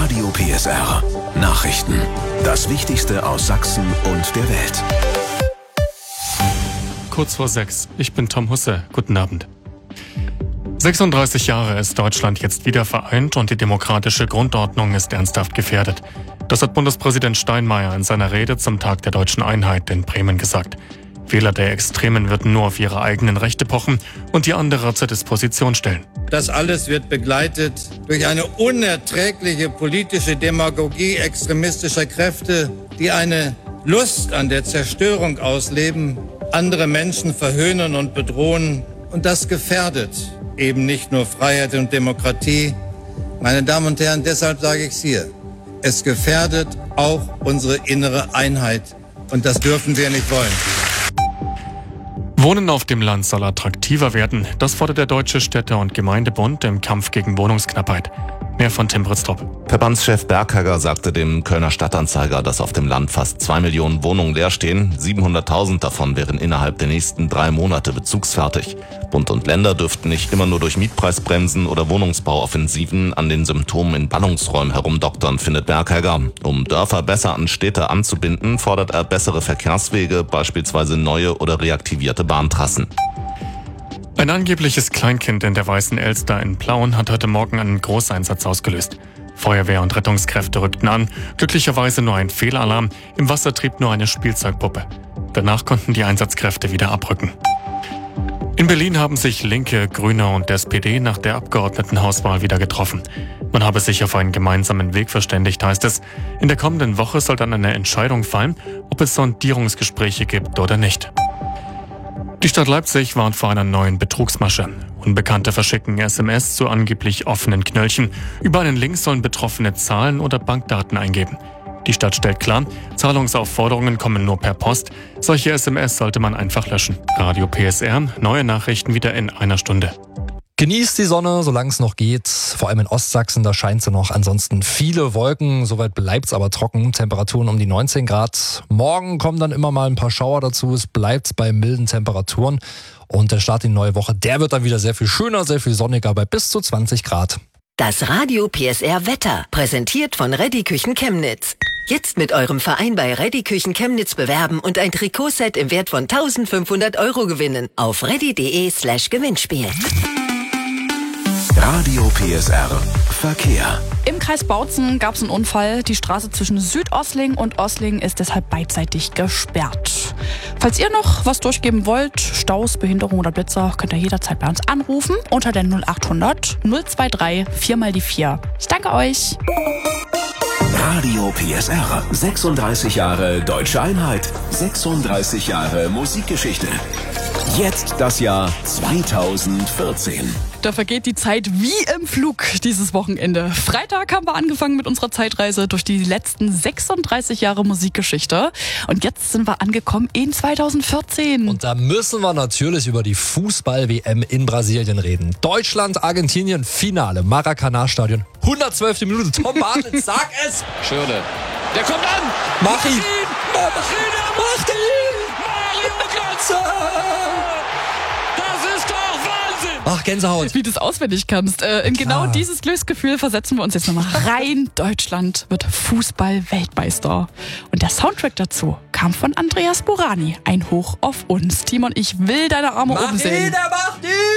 Radio PSR. Nachrichten. Das Wichtigste aus Sachsen und der Welt. Kurz vor 6. Ich bin Tom Husse. Guten Abend. 36 Jahre ist Deutschland jetzt wieder vereint und die demokratische Grundordnung ist ernsthaft gefährdet. Das hat Bundespräsident Steinmeier in seiner Rede zum Tag der deutschen Einheit in Bremen gesagt. Wähler der Extremen würden nur auf ihre eigenen Rechte pochen und die andere zur Disposition stellen. Das alles wird begleitet durch eine unerträgliche politische Demagogie extremistischer Kräfte, die eine Lust an der Zerstörung ausleben, andere Menschen verhöhnen und bedrohen. Und das gefährdet eben nicht nur Freiheit und Demokratie. Meine Damen und Herren, deshalb sage ich es hier. Es gefährdet auch unsere innere Einheit. Und das dürfen wir nicht wollen. Wohnen auf dem Land soll attraktiver werden. Das fordert der Deutsche Städte- und Gemeindebund im Kampf gegen Wohnungsknappheit. Mehr von Tim Britztrup. Verbandschef Berghagger sagte dem Kölner Stadtanzeiger, dass auf dem Land fast 2 Millionen Wohnungen leer stehen. 700.000 davon wären innerhalb der nächsten 3 Monate bezugsfertig. Bund und Länder dürften nicht immer nur durch Mietpreisbremsen oder Wohnungsbauoffensiven an den Symptomen in Ballungsräumen herumdoktern, findet Berghagger. Um Dörfer besser an Städte anzubinden, fordert er bessere Verkehrswege, beispielsweise neue oder reaktivierte Bahntrassen. Ein angebliches Kleinkind in der Weißen Elster in Plauen hat heute Morgen einen Großeinsatz ausgelöst. Feuerwehr und Rettungskräfte rückten an, glücklicherweise nur ein Fehlalarm, im Wasser trieb nur eine Spielzeugpuppe. Danach konnten die Einsatzkräfte wieder abrücken. In Berlin haben sich Linke, Grüne und SPD nach der Abgeordnetenhauswahl wieder getroffen. Man habe sich auf einen gemeinsamen Weg verständigt, heißt es. In der kommenden Woche soll dann eine Entscheidung fallen, ob es Sondierungsgespräche gibt oder nicht. Die Stadt Leipzig warnt vor einer neuen Betrugsmasche. Unbekannte verschicken SMS zu angeblich offenen Knöllchen. Über einen Link sollen Betroffene Zahlen oder Bankdaten eingeben. Die Stadt stellt klar, Zahlungsaufforderungen kommen nur per Post. Solche SMS sollte man einfach löschen. Radio PSR, neue Nachrichten wieder in einer Stunde. Genießt die Sonne, solange es noch geht. Vor allem in Ostsachsen, da scheint sie noch. Ansonsten viele Wolken, soweit bleibt es aber trocken. Temperaturen um die 19 Grad. Morgen kommen dann immer mal ein paar Schauer dazu. Es bleibt bei milden Temperaturen. Und der Start in die neue Woche, der wird dann wieder sehr viel schöner, sehr viel sonniger bei bis zu 20 Grad. Das Radio PSR Wetter, präsentiert von Reddy Küchen Chemnitz. Jetzt mit eurem Verein bei Reddy Küchen Chemnitz bewerben und ein Trikotset im Wert von 1.500 € gewinnen. Auf reddy.de/Gewinnspiel. Radio PSR Verkehr. Im Kreis Bautzen gab es einen Unfall. Die Straße zwischen Südosling und Osling ist deshalb beidseitig gesperrt. Falls ihr noch was durchgeben wollt, Staus, Behinderung oder Blitzer, könnt ihr jederzeit bei uns anrufen unter der 0800 023 4x4. Ich danke euch. Radio PSR. 36 Jahre Deutsche Einheit. 36 Jahre Musikgeschichte. Jetzt das Jahr 2014. Da vergeht die Zeit wie im Flug dieses Wochenende. Freitag haben wir angefangen mit unserer Zeitreise durch die letzten 36 Jahre Musikgeschichte. Und jetzt sind wir angekommen in 2014. Und da müssen wir natürlich über die Fußball-WM in Brasilien reden. Deutschland, Argentinien, Finale, Maracanã-Stadion. 112. Minute. Tom Bartels, sag es! Schöne. Der kommt an! Mach ihn! Mach ihn! Mario Götze! Das ist doch Wahnsinn! Ach, Gänsehaut. Wie du es auswendig kannst. In genau dieses Glücksgefühl versetzen wir uns jetzt nochmal rein. Deutschland wird Fußball-Weltmeister. Und der Soundtrack dazu kam von Andreas Burani. Ein Hoch auf uns. Timon, ich will deine Arme oben sehen. Macht ihn!